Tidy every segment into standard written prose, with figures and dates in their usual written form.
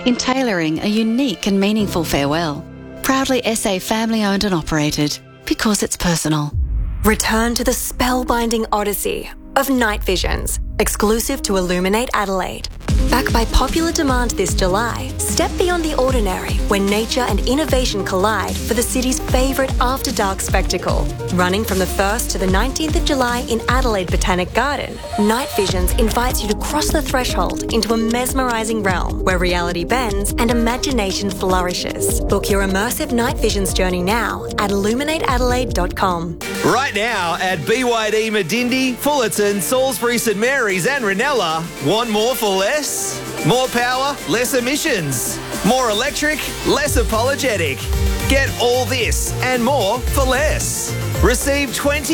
in tailoring a unique and meaningful farewell. Proudly SA family-owned and operated, because it's personal. Return to the spellbinding odyssey of Night Visions, exclusive to Illuminate Adelaide. Back by popular demand this July, step beyond the ordinary when nature and innovation collide for the city's favourite after-dark spectacle. Running from the 1st to the 19th of July in Adelaide Botanic Garden, Night Visions invites you to cross the threshold into a mesmerising realm where reality bends and imagination flourishes. Book your immersive Night Visions journey now at illuminateadelaide.com. Right now at BYD Medindi, Fullerton, Salisbury, St Mary's and Ranella. Want more for less? More power, less emissions. More electric, less apologetic. Get all this and more for less. Receive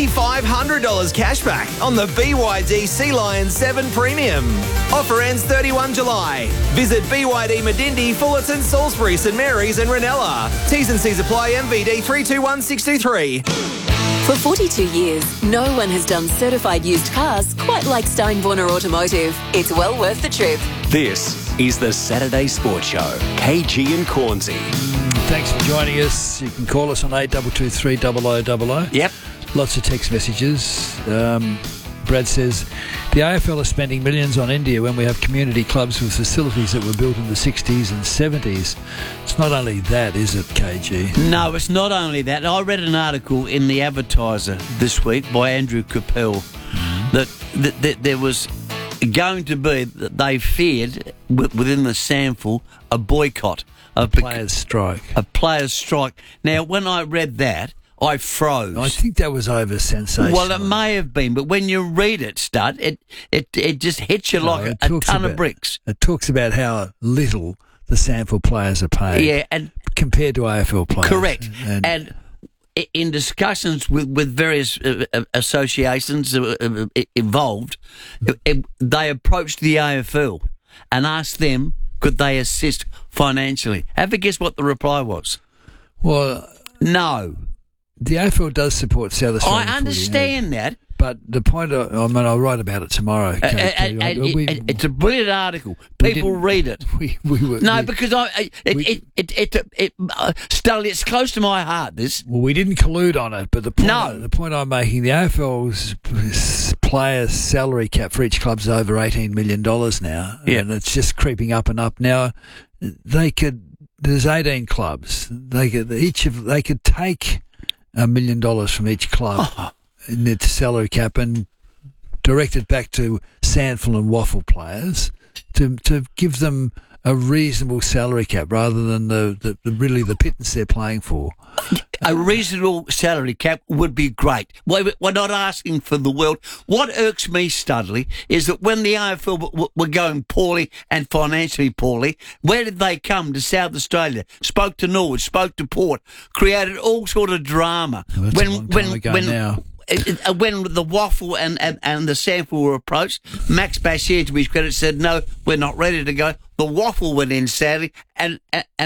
$2,500 cash back on the BYD Sea Lion 7 Premium. Offer ends 31 July. Visit BYD Medindi, Fullerton, Salisbury, St Mary's and Ranella. T's and C's apply. MVD 321623. For 42 years, no one has done certified used cars quite like Steinborner Automotive. It's well worth the trip. This is the Saturday Sports Show. KG and Cornsey. Thanks for joining us. You can call us on 8223 0000. Yep. Lots of text messages. Brad says, the AFL is spending millions on India when we have community clubs with facilities that were built in the 60s and 70s. It's not only that, is it, KG? No, it's not only that. I read an article in the Advertiser this week by Andrew Capel that there was going to be, they feared within the SANFL, a boycott. A players' strike. A players' strike. Now, when I read that, I froze. I think that was over sensational. Well, it may have been, but when you read it, Stud, it just hits you like a ton of bricks. It talks about how little the SANFL players are paid. Yeah, and compared to AFL players. Correct. And in discussions with various associations involved, they approached the AFL and asked them could they assist financially. Have a guess what the reply was? Well, no. The AFL does support South Australia. I understand that. But the point, I'll write about it tomorrow. It's a brilliant article. People read it. Because Stanley, it's close to my heart, this. Well, we didn't collude on it, but the point I'm making, the AFL's player salary cap for each club's over $18 million now. Yeah. And it's just creeping up and up. Now, there's 18 clubs. They could take $1 million from each club in its salary cap and direct it back to SANFL and WAFL players to give them a reasonable salary cap rather than the pittance they're playing for. A reasonable salary cap would be great. We're not asking for the world. What irks me, Studley, is that when the AFL were going poorly and financially poorly, where did they come? To South Australia, spoke to Norwich, spoke to Port, created all sort of drama. Well, that's a long time ago now. When the WAFL and the SANFL were approached, Max Bashir, to his credit, said, no, we're not ready to go. The WAFL went in sadly and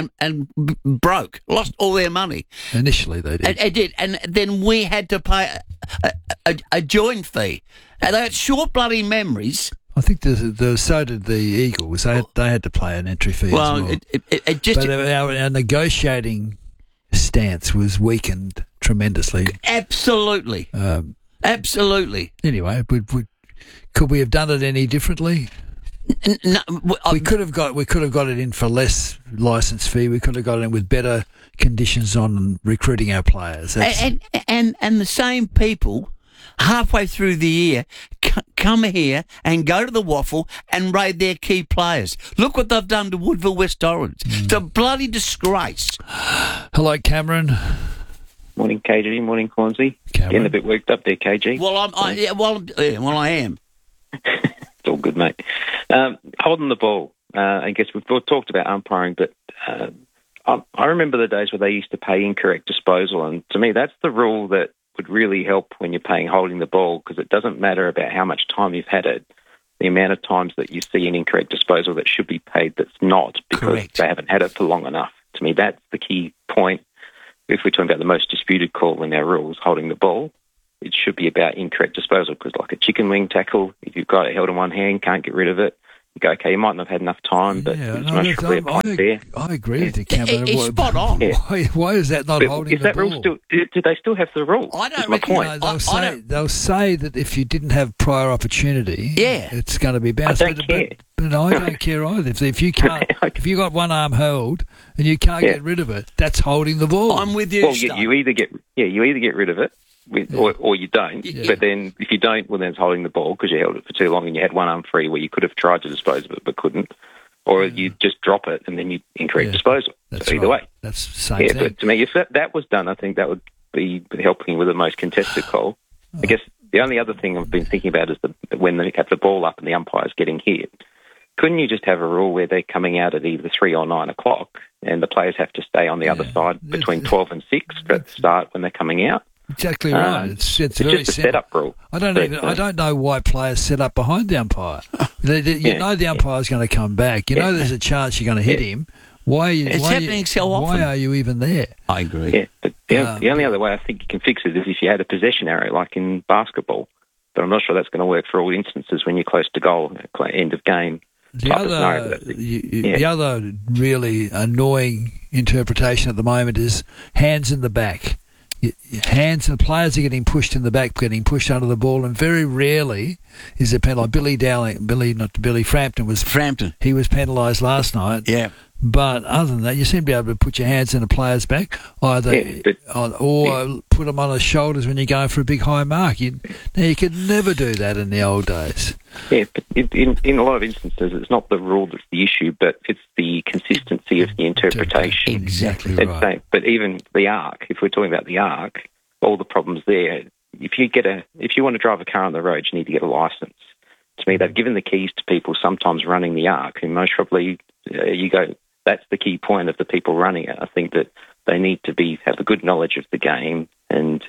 broke, lost all their money. Initially they did. It did. And then we had to pay a joint fee. And they had short bloody memories. I think so did the Eagles. They had to pay an entry fee as well. But our negotiating stance was weakened tremendously. Absolutely. Absolutely. Anyway, could we have done it any differently? No, we could have got it in for less license fee. We could have got it in with better conditions on recruiting our players. And the same people halfway through the year come here and go to the WAFL and raid their key players. Look what they've done to Woodville West Orange. It's a bloody disgrace. Hello, Cameron. Morning, KG. Morning, Cornsey. Getting a bit worked up there, KG. Well, I am. It's all good, mate. Holding the ball. I guess we've talked about umpiring, but I remember the days where they used to pay incorrect disposal, and to me, that's the rule that would really help when you're paying holding the ball, because it doesn't matter about how much time you've had it. The amount of times that you see an incorrect disposal that should be paid that's not, because they haven't had it for long enough. To me, that's the key point. If we're talking about the most disputed call in our rules, holding the ball, it should be about incorrect disposal, because like a chicken wing tackle, if you've got it held in one hand, can't get rid of it, You go, okay, you might not have had enough time, but it's most probably a point there. I agree with you, Cameron. It's spot on. Yeah. Why is that not But holding is the that ball? rule still? Do they still have the rule? I don't Is my reckon point. They'll say that if you didn't have prior opportunity, it's going to be bounced. I don't care. But I don't care either. If you can't, if you got one arm held and you can't get rid of it, that's holding the ball. I'm with you. Well, you either get rid of it, or you don't. Yeah. But then if you don't, well, then it's holding the ball because you held it for too long and you had one arm free where you could have tried to dispose of it but couldn't, or you just drop it and then you incorrect disposal. That's so either right. way, That's the same thing. But to me, if that was done, I think that would be helping with the most contested call. I guess the only other thing I've been thinking about is when they have the ball up and the umpire's getting hit. Couldn't you just have a rule where they're coming out at either 3 or 9 o'clock and the players have to stay on the other side between 12 and 6 at the start when they're coming out? Exactly right. It's very just a simple. setup rule. I don't know why players set up behind the umpire. You know the umpire's going to come back. You know there's a chance you're going to hit him. It's happening so often. Why are you even there? I agree. Yeah, but the only other way I think you can fix it is if you had a possession arrow like in basketball. But I'm not sure that's going to work for all instances when you're close to goal, end of game. The other really annoying interpretation at the moment is hands in the back. Hands and players are getting pushed in the back, getting pushed under the ball, and very rarely is it penalised. Frampton. He was penalised last night. Yeah. But other than that, you seem to be able to put your hands in a player's back, or put them on his shoulders when you're going for a big high mark. You could never do that in the old days. Yeah, but in a lot of instances, it's not the rule that's the issue, but it's the consistency of the interpretation. Exactly right. But even the arc, if we're talking about the arc, all the problems there. If you want to drive a car on the road, you need to get a license. To me, they've given the keys to people sometimes running the arc, and most probably you go. That's the key point of the people running it. I think that they need to have a good knowledge of the game and,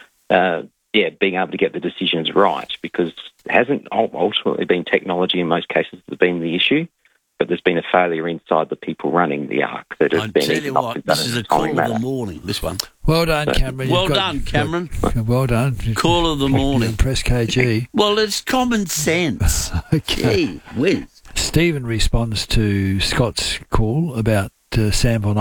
being able to get the decisions right, because it hasn't ultimately been technology in most cases that's been the issue, but there's been a failure inside the people running the arc that has been. I tell you what, this is a call of the morning, this one. Well done, Cameron. Well done, Cameron. Well done. Call of the morning. Press KG. Well, it's common sense. Okay. Gee whiz. Stephen responds to Scott's call about Sam von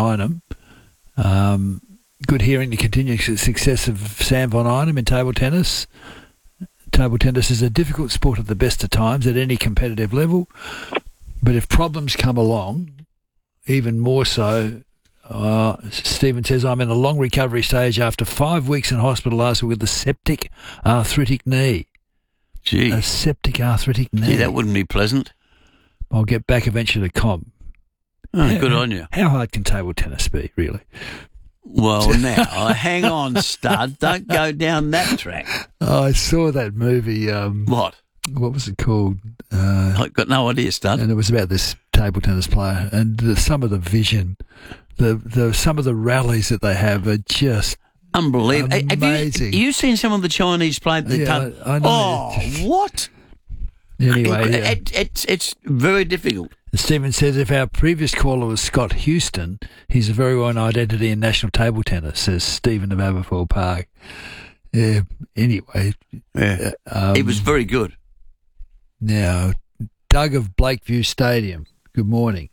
Einem. Good hearing the continued success of Sam von Einem in table tennis. Table tennis is a difficult sport at the best of times at any competitive level, but if problems come along, even more so. Stephen says, I'm in a long recovery stage after 5 weeks in hospital last week with a septic arthritic knee. Gee. A septic arthritic knee. Gee, that wouldn't be pleasant. I'll get back eventually to comp. Oh, good on you. How hard can table tennis be, really? Well, now, hang on, stud. Don't go down that track. Oh, I saw that movie. What? What was it called? I've got no idea, stud. And it was about this table tennis player. And some of the vision, some of the rallies that they have are just unbelievable. Amazing. Have you seen some of the Chinese play? I know. Oh, what? Anyway, it's very difficult. Stephen says if our previous caller was Scott Houston, he's a very well-known identity in national table tennis, says Stephen of Aberfoyle Park. Anyway. He was very good. Now, Doug of Blakeview Stadium, good morning.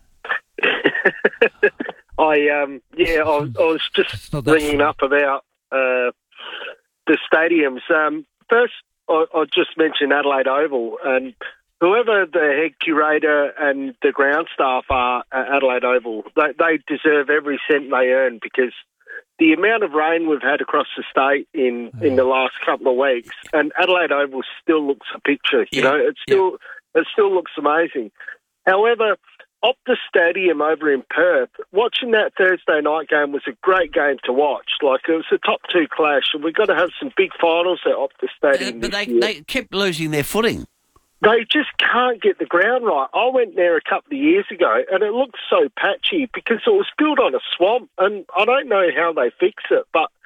I was just ringing up about the stadiums. First, I'll just mention Adelaide Oval, and whoever the head curator and the ground staff are at Adelaide Oval, they deserve every cent they earn, because the amount of rain we've had across the state in the last couple of weeks, and Adelaide Oval still looks a picture. It still looks amazing. However, Optus Stadium over in Perth, watching that Thursday night game was a great game to watch. Like, it was a top two clash, and we've got to have some big finals at Optus Stadium. But they kept losing their footing. They just can't get the ground right. I went there a couple of years ago, and it looked so patchy because it was built on a swamp, and I don't know how they fix it, but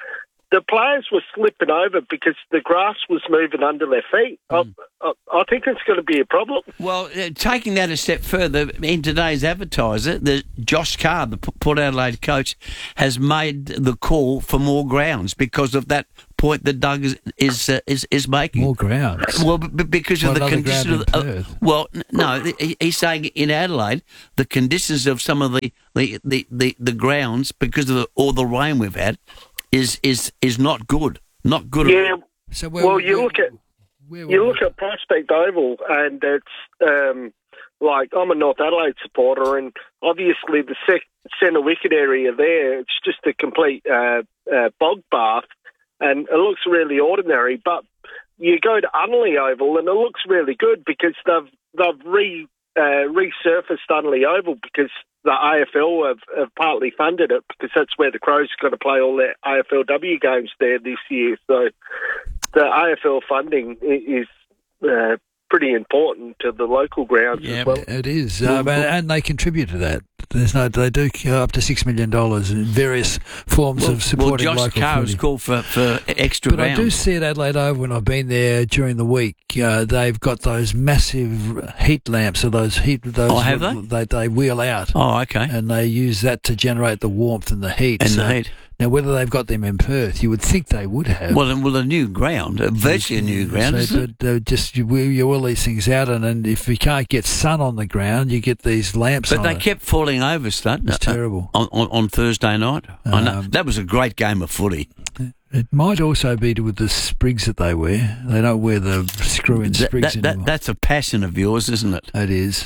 the players were slipping over because the grass was moving under their feet. I think it's going to be a problem. Well, taking that a step further, in today's Advertiser, Josh Carr, the Port Adelaide coach, has made the call for more grounds because of that point that Doug is making. More grounds? Well, because of the conditions of he's saying in Adelaide, the conditions of some of the grounds, because of all the rain we've had, is not good. Not good at all. So you look at Prospect Oval, and it's like, I'm a North Adelaide supporter, and obviously the centre wicket area there, it's just a complete bog bath, and it looks really ordinary. But you go to Unley Oval, and it looks really good because they've resurfaced Unley Oval because the AFL have partly funded it, because that's where the Crows are going to play all their AFLW games there this year. So the AFL funding is pretty important to the local grounds as well. It is, and they contribute to that. They do up to $6 million in various forms of supporting local footy. Josh Carr has called for extra ground. But I do see at Adelaide Oval when I've been there during the week. They've got those massive heat lamps, or those have they? They wheel out. Oh, okay. And they use that to generate the warmth and the heat. The heat. Now, whether they've got them in Perth, you would think they would have. Well, a new ground, virtually a new ground, isn't it? You wheel these things out, and if you can't get sun on the ground, you get these lamps on it. But they kept falling over, Stud. It's terrible. On Thursday night. I know. That was a great game of footy. It might also be with the sprigs that they wear. They don't wear the screw-in sprigs anymore. That's a passion of yours, isn't it? It is.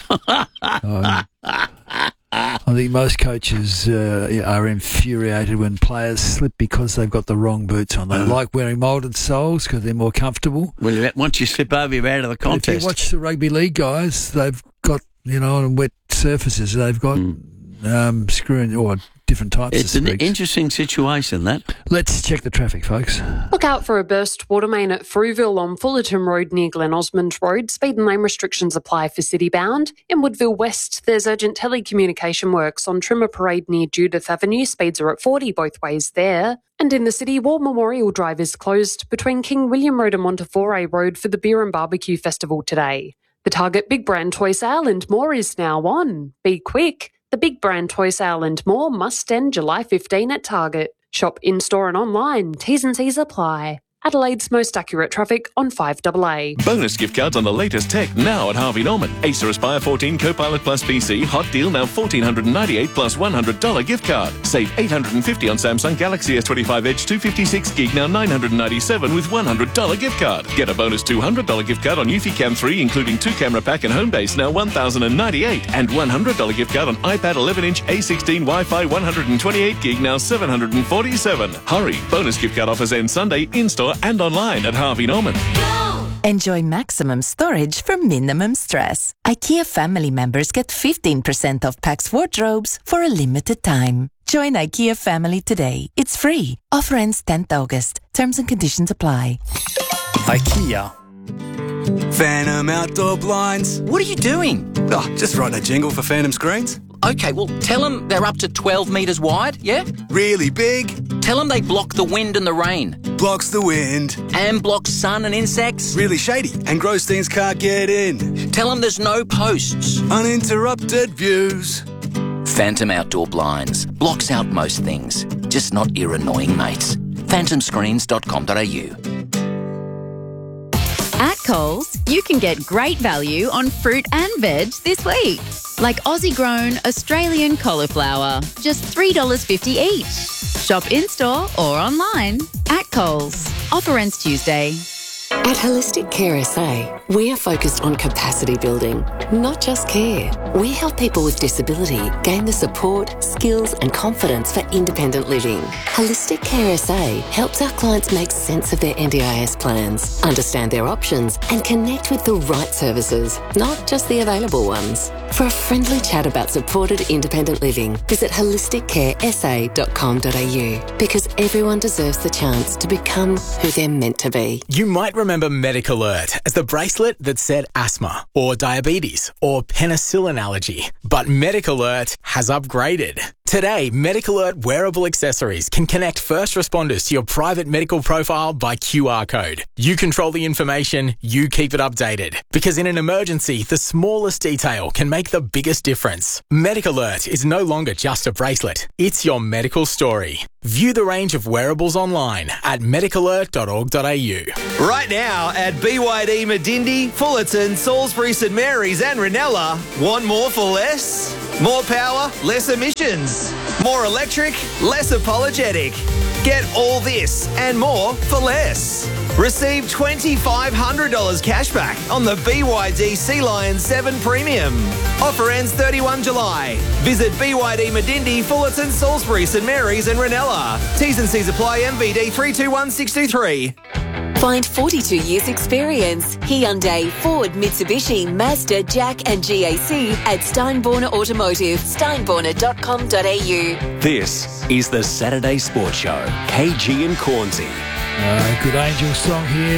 I think most coaches are infuriated when players slip because they've got the wrong boots on. They like wearing moulded soles because they're more comfortable. Well, once you slip over, you're out of the contest. If you watch the rugby league guys, they've got, on wet surfaces, they've got screw-in or different types of sprigs. It's an interesting situation, that. Let's check the traffic, folks. Look out for a burst water main at Frueville on Fullerton Road near Glen Osmond Road. Speed and lane restrictions apply for city bound. In Woodville West, there's urgent telecommunication works on Trimmer Parade near Judith Avenue. Speeds are at 40 both ways there. And in the city, War Memorial Drive is closed between King William Road and Montefiore Road for the Beer and Barbecue Festival today. The Target Big Brand Toy Sale and More is now on. Be quick. The Big Brand Toy Sale and More must end July 15 at Target. Shop in-store and online. T's and C's apply. Adelaide's most accurate traffic on 5AA. Bonus gift cards on the latest tech now at Harvey Norman. Acer Aspire 14 Copilot Plus PC. Hot deal now $1,498 plus $100 gift card. Save $850 on Samsung Galaxy S25 Edge 256 gig now $997 with $100 gift card. Get a bonus $200 gift card on Eufy Cam 3 including 2-camera pack and Homebase now $1,098 and $100 gift card on iPad 11-inch A16 Wi-Fi 128 gig now $747. Hurry! Bonus gift card offers end Sunday in-store and online at Harvey Norman. Enjoy maximum storage for minimum stress. IKEA family members get 15% off Pax wardrobes for a limited time. Join IKEA family today. It's free. Offer ends 10th August. Terms and conditions apply. IKEA. Phantom Outdoor Blinds. What are you doing? Oh, just writing a jingle for Phantom Screens. Okay, well, tell them they're up to 12 metres wide, yeah? Really big. Tell them they block the wind and the rain. Blocks the wind. And blocks sun and insects. Really shady, and gross things can't get in. Tell them there's no posts. Uninterrupted views. Phantom Outdoor Blinds. Blocks out most things, just not your annoying mates. phantomscreens.com.au. At Coles, you can get great value on fruit and veg this week. Like Aussie-grown Australian cauliflower, just $3.50 each. Shop in-store or online at Coles. Offer ends Tuesday. At Holistic Care SA, we are focused on capacity building, not just care. We help people with disability gain the support, skills and confidence for independent living. Holistic Care SA helps our clients make sense of their NDIS plans, understand their options and connect with the right services, not just the available ones. For a friendly chat about supported independent living, visit holisticcaresa.com.au because everyone deserves the chance to become who they're meant to be. You might remember MedicAlert as the bracelet that said asthma or diabetes or penicillin allergy, but MedicAlert has upgraded. Today, Medical Alert wearable accessories can connect first responders to your private medical profile by QR code. You control the information, you keep it updated. Because in an emergency, the smallest detail can make the biggest difference. Medical Alert is no longer just a bracelet. It's your medical story. View the range of wearables online at medicalert.org.au. Right now at BYD Medindi, Fullerton, Salisbury St Mary's and Ranella. Want more for less? More power, less emissions. More electric, less apologetic. Get all this and more for less. Receive $2,500 cash back on the BYD Sea Lion 7 Premium. Offer ends 31 July. Visit BYD Medindi, Fullerton, Salisbury, St Mary's and Ranella. T's and C's apply. MVD 321623. Find 42 years experience. Hyundai, Ford, Mitsubishi, Mazda, Jack and GAC at Steinborner Automotive, steinborner.com.au. This is the Saturday Sports Show. KG and Cornsey. Good Angel song here.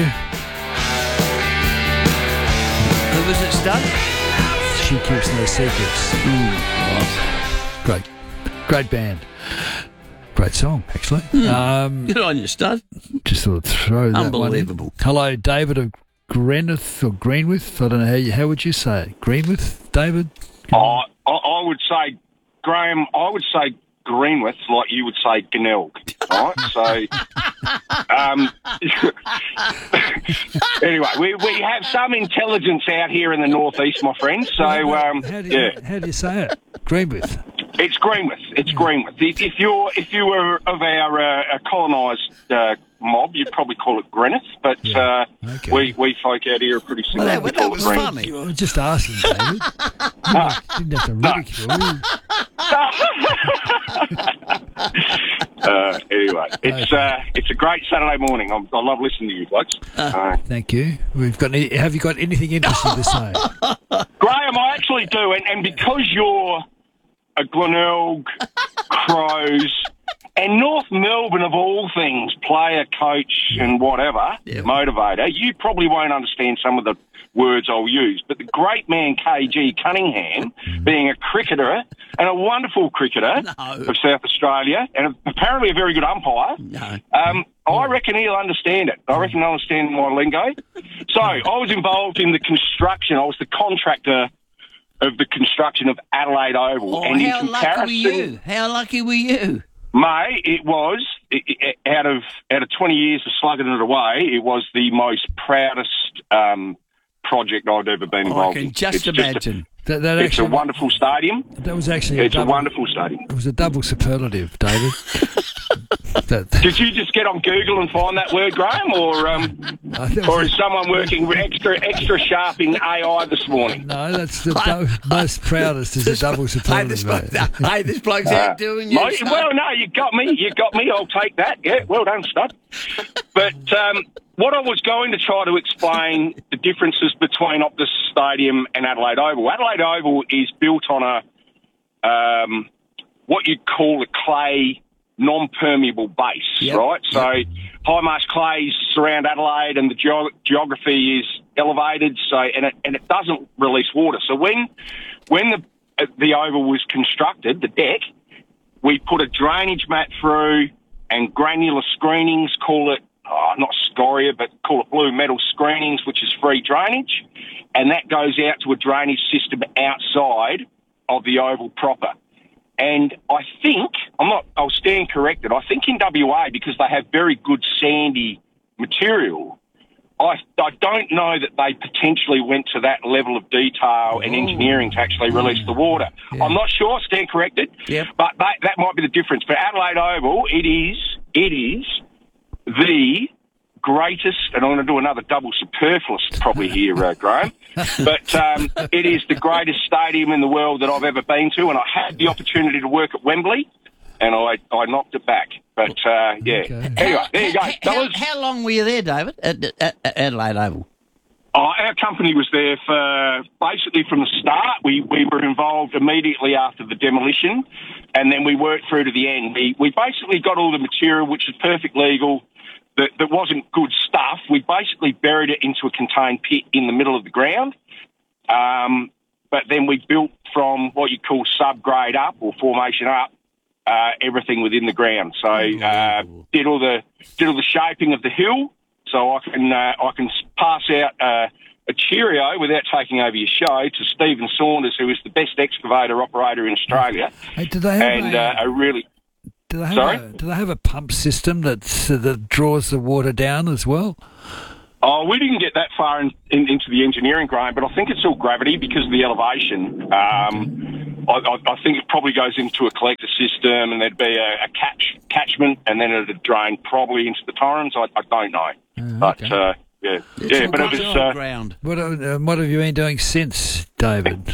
Who was it, Stud? She Keeps No Secrets. Great band. Great song, actually. Good on you, Stud. Just thought I'd throw that Unbelievable. one in. Hello, David of Greenwith or Greenwith. I don't know how would you say it? Greenwith, David? I would say, Graham, I would say Greenwith like you would say Glenelg, right? So, anyway, we have some intelligence out here in the northeast, my friend. So, how do you say it? Greenwith. It's Greenwith. It's Greenwith. If you were of our colonised mob, you'd probably call it Greenwith, but we folk out here are pretty similar. Well, that was funny. I was just asking, David. You didn't have to ridicule. Anyway, it's a great Saturday morning. I love listening to you, blokes. Thank you. Have you got anything interesting to say? Graham, I actually do, and because you're a Glenelg, Crows, and North Melbourne of all things, player, coach, and whatever, motivator, you probably won't understand some of the words I'll use. But the great man KG Cunningham, being a cricketer and a wonderful cricketer of South Australia, and apparently a very good umpire, I reckon he'll understand it. I reckon he'll understand my lingo. So I was involved in the construction. I was the contractor of the construction of Adelaide Oval. And how lucky were you? How lucky were you? Mate, it was, out of 20 years of slugging it away, it was the most proudest project I'd ever been involved in. I can just imagine. It's a wonderful stadium. That was actually a wonderful stadium. It was a double superlative, David. Did you just get on Google and find that word, Graham, or is someone working extra sharp in AI this morning? No, that's the most proudest is a double superlative. Hey, this bloke's out doing you. Well, no, you got me. I'll take that. Yeah, well done, stud. But what I was going to try to explain the differences between Optus Stadium and Adelaide Oval. Adelaide Oval is built on a what you'd call a clay non-permeable base, right? So high marsh clays surround Adelaide, and the geography is elevated, so and it doesn't release water. So when the oval was constructed, the deck, we put a drainage mat through and granular screenings, call it not scoria, but call it blue metal screenings, which is free drainage, and that goes out to a drainage system outside of the oval proper. And I think, I'll stand corrected, I think in WA, because they have very good sandy material, I don't know that they potentially went to that level of detail and engineering to actually release the water. Yeah. I'm not sure, stand corrected, but that might be the difference. For Adelaide Oval, it is the greatest, and I'm going to do another double superfluous probably here, Graham, but it is the greatest stadium in the world that I've ever been to, and I had the opportunity to work at Wembley, and I knocked it back. But, Anyway, there you go. How long were you there, David, at Adelaide Oval? Our company was there for basically from the start. We were involved immediately after the demolition, and then we worked through to the end. We basically got all the material, which is perfect legal, that wasn't good stuff. We basically buried it into a contained pit in the middle of the ground. But then we built from what you call subgrade up or formation up everything within the ground. So did all the shaping of the hill, so I can pass out a cheerio without taking over your show to Stephen Saunders, who is the best excavator operator in Australia. Hey, do they have a pump system that draws the water down as well? Oh, we didn't get that far into the engineering, Graham, but I think it's all gravity because of the elevation. I think it probably goes into a collector system, and there'd be a catchment, and then it'd drain probably into the Torrens. I don't know, but but it was ground. What have you been doing since, David?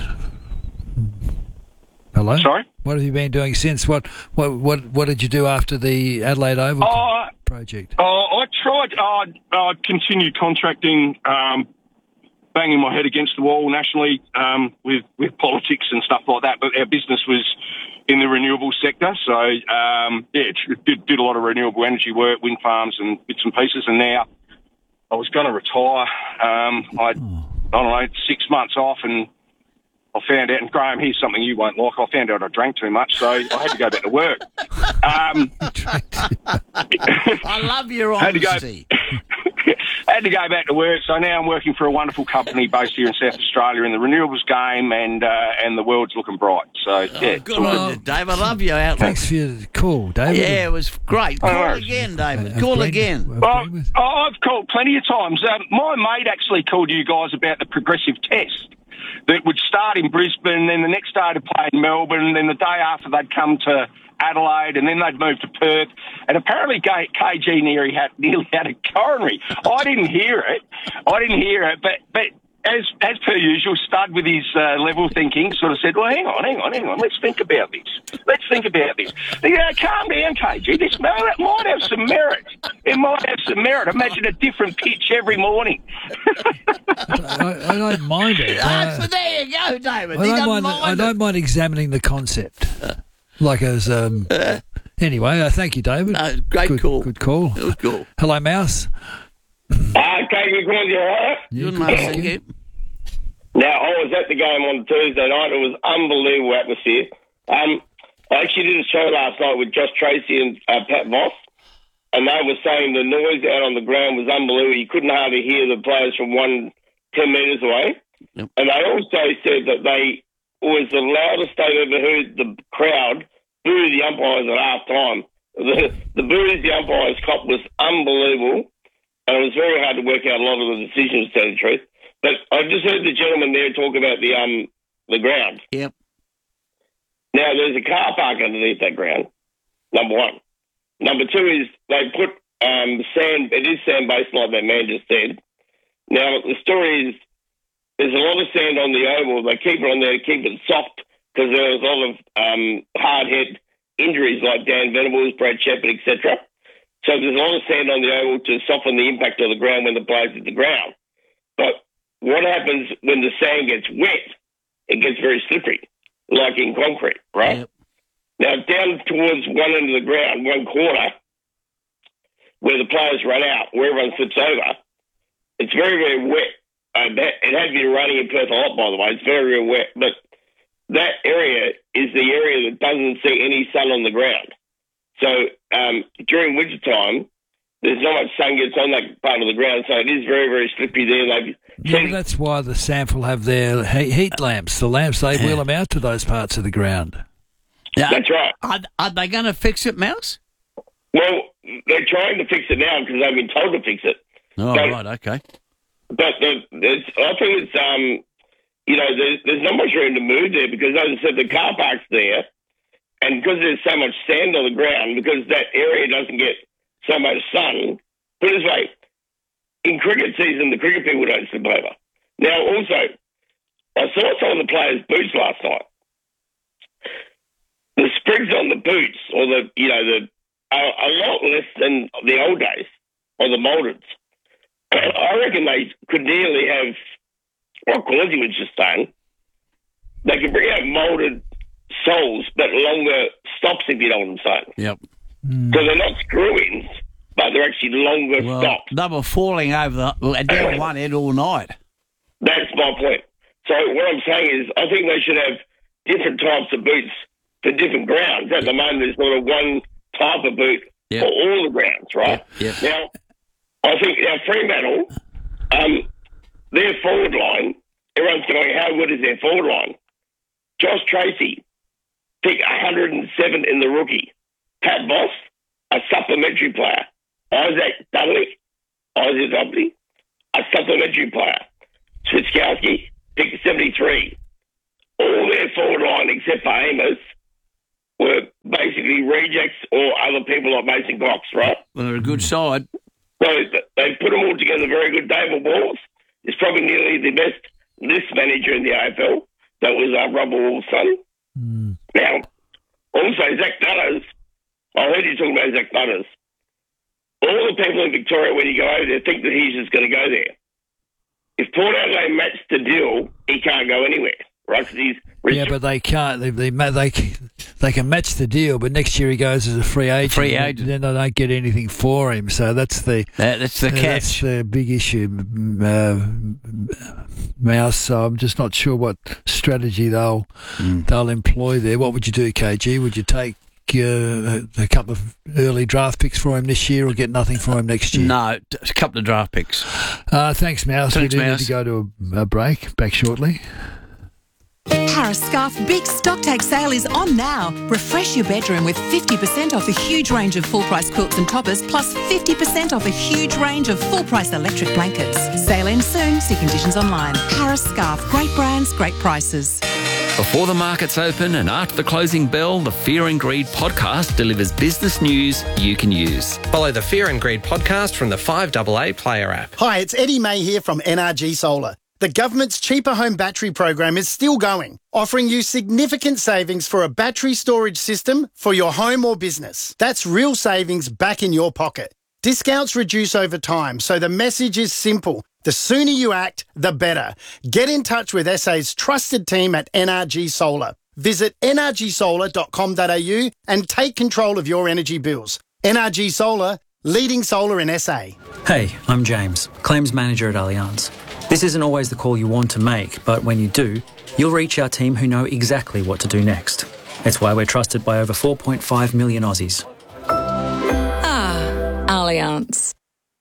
Hello. Sorry. What have you been doing since? What did you do after the Adelaide Oval project? I tried. I continued contracting, banging my head against the wall nationally with politics and stuff like that. But our business was in the renewable sector, so did a lot of renewable energy work, wind farms and bits and pieces. And now I was going to retire. I don't know, 6 months off, and I found out, and Graham, here's something you won't like, I found out I drank too much, so I had to go back to work. I love your honesty. Had to go back to work, so now I'm working for a wonderful company based here in South Australia in the renewables game, and the world's looking bright. So, good on you, Dave. I love your outlook. Thanks for your call, David. Yeah, it was great. Call again, David. Call again. Well, I've called plenty of times. My mate actually called you guys about the progressive test that would start in Brisbane, then the next day to play in Melbourne, and then the day after they'd come to Adelaide, and then they'd move to Perth. And apparently KG nearly had a coronary. I didn't hear it, but as per usual, Stud with his level thinking sort of said, well, hang on, let's think about this. Yeah, calm down, KG. This might have some merit. It might have some merit. Imagine a different pitch every morning. I don't mind it. So there you go, David. I don't mind examining the concept. Anyway, thank you, David. Great call. Good call. It was cool. Hello, Mouse. KG, you all right? Good, mate. Thank you. Now, I was at the game on Tuesday night. It was unbelievable atmosphere. I actually did a show last night with Josh Tracy and Pat Voss, and they were saying the noise out on the ground was unbelievable. You couldn't hardly hear the players from 10 metres away. Yep. And they also said that it was the loudest they've ever heard the crowd boo the umpires at half time. The boos the umpires cop was unbelievable, and it was very hard to work out a lot of the decisions, to tell the truth. But I just heard the gentleman there talk about the ground. Yep. Now, there's a car park underneath that ground, number one. Number two is they put sand, it is sand-based like that man just said. Now, the story is there's a lot of sand on the oval. They keep it on there to keep it soft because there was a lot of hard head injuries like Dan Venables, Brad Shepard, etc. So there's a lot of sand on the oval to soften the impact of the ground when the players hit the ground. But what happens when the sand gets wet? It gets very slippery, like in concrete, right? Yep. Now, down towards one end of the ground, one corner, where the players run out, where everyone slips over, it's very, very wet. It has been raining in Perth a lot, by the way. It's very, very wet. But that area is the area that doesn't see any sun on the ground. So during winter time, there's not much sun gets on that part of the ground, so it is very, very slippery there. But that's why the SANFL have their heat lamps. The lamps, they wheel them out to those parts of the ground. Yeah. That's right. Are they going to fix it, Mouse? Well, they're trying to fix it now because they've been told to fix it. Oh, right, okay. But I think it's, there's not much room to move there because, as I said, the car park's there, and because there's so much sand on the ground, because that area doesn't get so much sun, put it this way, in cricket season, the cricket people don't slip over. Now, also, I saw some of the players' boots last night. The sprigs on the boots, or are a lot less than the old days, or the mouldeds. I reckon they could nearly have, what Cornsey was just saying, they could bring out moulded soles, but longer stops, if you know what I'm saying. Yep. So they're not screw-ins, but they're actually longer stops. They were falling over down one end all night. That's my point. So what I'm saying is I think they should have different types of boots for different grounds. At the moment, there's sort of one type of boot for all the grounds, right? Yep. Now, I think Fremantle, their forward line, everyone's going, how good is their forward line? Josh Tracy, pick 107 in the rookie. Pat Boss, a supplementary player. Isaac Dudley, a supplementary player. Switkowski, pick 73. All their forward line, except for Amos, were basically rejects or other people like Mason Cox, right? Well, they're a good side. So they put them all together very good. David Walls is probably nearly the best list manager in the AFL. That was Robert Wall's son. Now, also Zach Nutters. I heard you talking about Zach Nutters. All the people in Victoria, when you go over there, think that he's just going to go there. If Port Adelaide matched the deal, he can't go anywhere, right? Because he's but they can't. They can match the deal, but next year he goes as a free agent. Then they don't get anything for him. So that's the catch. That's the big issue, Mouse. So I'm just not sure what strategy they'll employ there. What would you do, KG? Would you take a couple of early draft picks for him this year, or get nothing for him next year? No, a couple of draft picks. Thanks, Mouse. We do need to go to a break. Back shortly. Harris Scarf Big Stocktake Sale is on now. Refresh your bedroom with 50% off a huge range of full-price quilts and toppers, plus 50% off a huge range of full-price electric blankets. Sale ends soon. See conditions online. Harris Scarf. Great brands, great prices. Before the markets open and after the closing bell, the Fear and Greed podcast delivers business news you can use. Follow the Fear and Greed podcast from the 5AA Player app. Hi, it's Eddie May here from NRG Solar. The government's cheaper home battery program is still going, offering you significant savings for a battery storage system for your home or business. That's real savings back in your pocket. Discounts reduce over time, so the message is simple. The sooner you act, the better. Get in touch with SA's trusted team at NRG Solar. Visit nrgsolar.com.au and take control of your energy bills. NRG Solar, leading solar in SA. Hey, I'm James, Claims Manager at Allianz. This isn't always the call you want to make, but when you do, you'll reach our team who know exactly what to do next. It's why we're trusted by over 4.5 million Aussies. Allianz.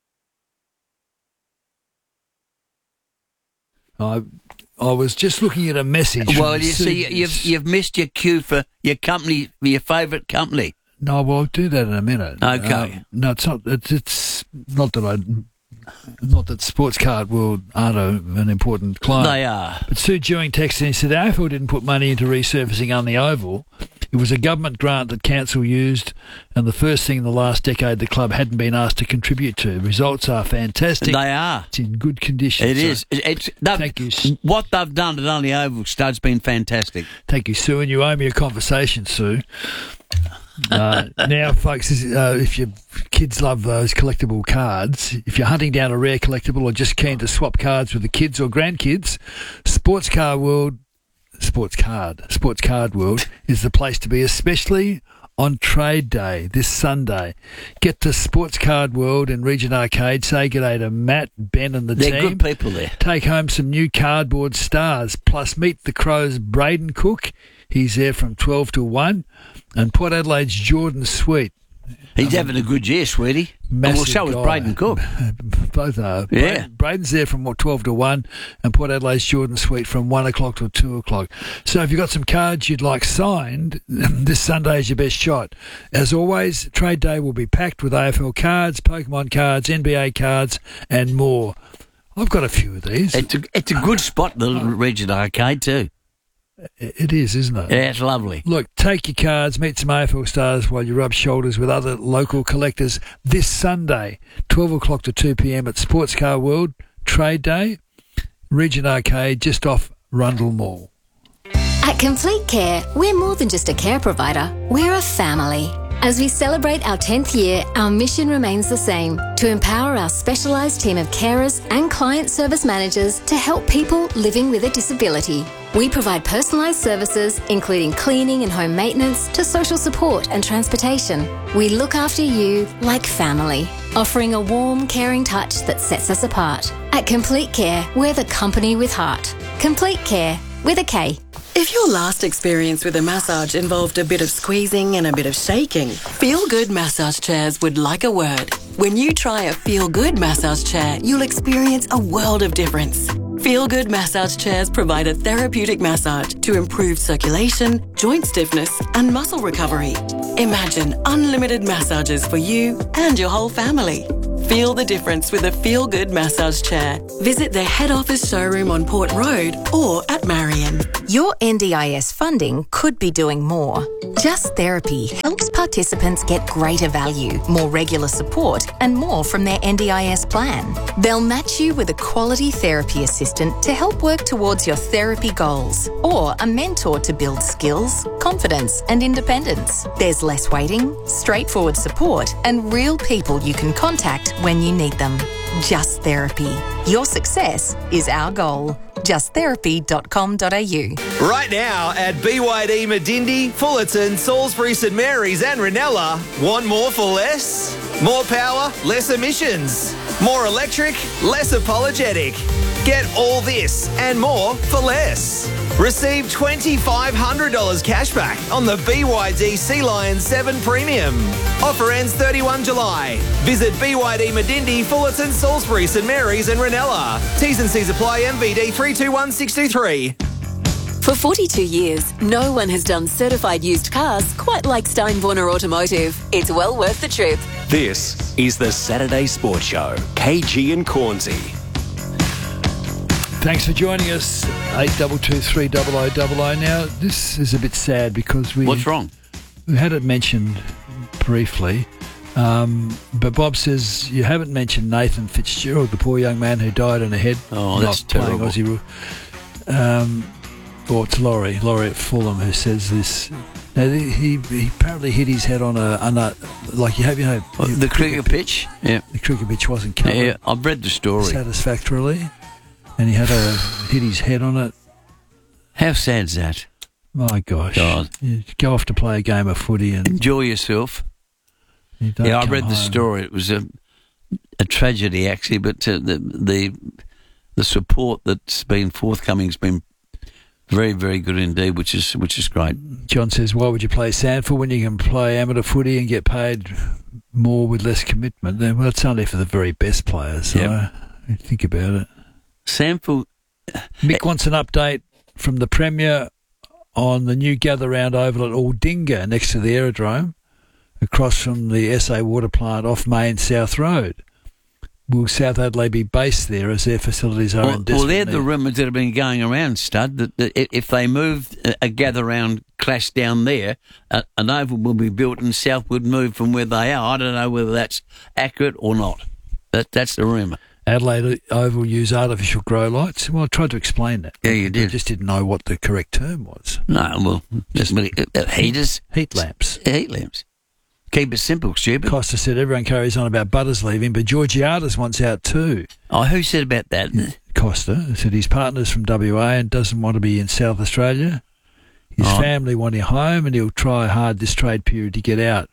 I was just looking at a message. Well, you see, you've missed your cue for your company, your favourite company. No, well, I'll do that in a minute. Okay. No, it's not. It's not that not that Sports Card World aren't an important client. They are. But Sue Dewing texted and said the AFL didn't put money into resurfacing on the Oval. It was a government grant that council used, and the first thing in the last decade the club hadn't been asked to contribute to. Results are fantastic. They are. It's in good condition. It is. Thank you. What they've done at On the Oval, Stud's been fantastic. Thank you, Sue, and you owe me a conversation, Sue. Now, folks, if your kids love those collectible cards, if you're hunting down a rare collectible or just keen to swap cards with the kids or grandkids, Sports Card World is the place to be, especially on Trade Day this Sunday. Get to Sports Card World in Regent Arcade. Say g'day to Matt, Ben and the team. They're good people there. Take home some new cardboard stars, plus meet the Crows' Braden Cook. He's there from 12 to 1. And Port Adelaide's Jordan Sweet. He's having a good year, sweetie. Well, so is Braden Cook. Both are. Yeah. Braden's there from 12 to 1, and Port Adelaide's Jordan Sweet from 1 o'clock to 2 o'clock. So if you've got some cards you'd like signed, this Sunday is your best shot. As always, Trade Day will be packed with AFL cards, Pokemon cards, NBA cards, and more. I've got a few of these. It's a good spot, the Regent Arcade, too. It is, isn't it? Yeah, it's lovely. Look, take your cards, meet some AFL stars while you rub shoulders with other local collectors this Sunday, 12 o'clock to 2 p.m. at Sports Car World, Trade Day, Regent Arcade, just off Rundle Mall. At Complete Care, we're more than just a care provider, we're a family. As we celebrate our 10th year, our mission remains the same, to empower our specialised team of carers and client service managers to help people living with a disability. We provide personalised services, including cleaning and home maintenance, to social support and transportation. We look after you like family, offering a warm, caring touch that sets us apart. At Complete Care, we're the company with heart. Complete Care, with a K. If your last experience with a massage involved a bit of squeezing and a bit of shaking, Feel Good Massage Chairs would like a word. When you try a Feel Good massage chair, you'll experience a world of difference. Feel Good Massage Chairs provide a therapeutic massage to improve circulation, joint stiffness, and muscle recovery. Imagine unlimited massages for you and your whole family. Feel the difference with a Feel Good massage chair. Visit their head office showroom on Port Road or at Marion. Your NDIS funding could be doing more. Just Therapy helps participants get greater value, more regular support, and more from their NDIS plan. They'll match you with a quality therapy assistant to help work towards your therapy goals, or a mentor to build skills, confidence, and independence. There's less waiting, straightforward support, and real people you can contact when you need them. Just Therapy. Your success is our goal. justtherapy.com.au. Right now at BYD Medindi, Fullerton, Salisbury, St Mary's and Ranella. Want more for less? More power, less emissions. More electric, less apologetic. Get all this and more for less. Receive $2,500 cash back on the BYD Sea Lion 7 Premium. Offer ends 31 July. Visit BYD Medindi, Fullerton, Salisbury, St Mary's and Ranella. T's and C's apply. MVD 321623. For 42 years, no one has done certified used cars quite like Steinborner Automotive. It's well worth the trip. This is the Saturday Sports Show. KG and Cornsey. Thanks for joining us. 82230000. Now, this is a bit sad because What's wrong? We had it mentioned briefly, but Bob says you haven't mentioned Nathan Fitzgerald, the poor young man who died in a head. Oh, that's terrible. Aussie, or it's Laurie at Fulham who says this. Now, he apparently hit his head on like you have, the cricket pitch. Yeah, the cricket pitch wasn't covered. Yeah, I've read the story satisfactorily. And he had to hit his head on it. How sad's that? My gosh. God. You go off to play a game of footy and enjoy yourself. Yeah, I read the story. It was a tragedy, actually, but the support that's been forthcoming has been very, very good indeed, which is great. John says, why would you play Sandford when you can play amateur footy and get paid more with less commitment? Well, it's only for the very best players. So think about it. Sample. Mick wants an update from the Premier on the new gather round oval at Aldinga next to the aerodrome, across from the SA water plant off Main South Road. Will South Adelaide be based there as their facilities are in desperate Well, they're need? the rumours that have been going around, Stud, that if they moved a gather round clash down there, an oval will be built and South would move from where they are. I don't know whether that's accurate or not. That's the rumour. Adelaide Oval use artificial grow lights. Well, I tried to explain that. Yeah, you did. I just didn't know what the correct term was. No, well, just heaters. Heat lamps. Heat lamps. Keep it simple, stupid. Costa said everyone carries on about Butters leaving, but Georgiades wants out too. Oh, who said about that? Costa said his partner's from WA and doesn't want to be in South Australia. His family want him home and he'll try hard this trade period to get out.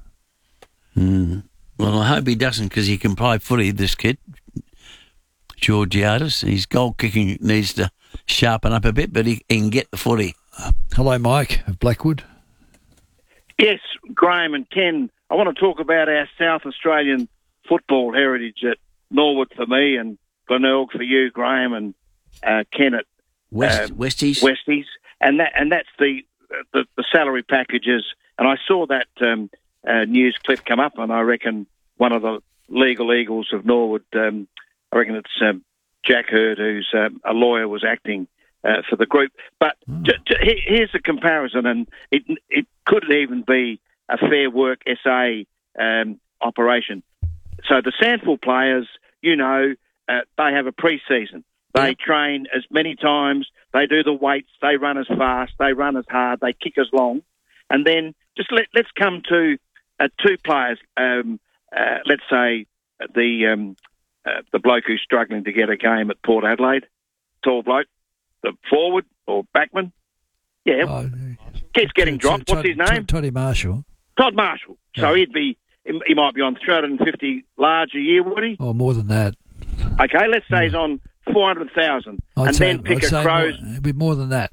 Well, I hope he doesn't because he can play footy, this kid. Georgiades. His goal kicking needs to sharpen up a bit, but he can get the footy. Hello, Mike of Blackwood. Yes, Graham and Ken, I want to talk about our South Australian football heritage at Norwood for me and Glenelg for you, Graham, and Ken at Westies. Westies, and that's the salary packages. And I saw that news clip come up, and I reckon one of the legal eagles of Norwood, I reckon it's Jack Hurd, who's a lawyer, was acting for the group. But here's a comparison, and it could even be a Fair Work SA operation. So the Sandford players, they have a pre-season. They train as many times. They do the weights. They run as fast. They run as hard. They kick as long. And then just let's come to two players. Let's say the bloke who's struggling to get a game at Port Adelaide, tall bloke, the forward or backman. Yeah, keeps getting dropped. What's his name? Todd Marshall. Todd Marshall. So he might be on 350 large a year, would he? Or more than that. Okay, let's say he's on 400,000, and then pick a Crows. It'd be more than that.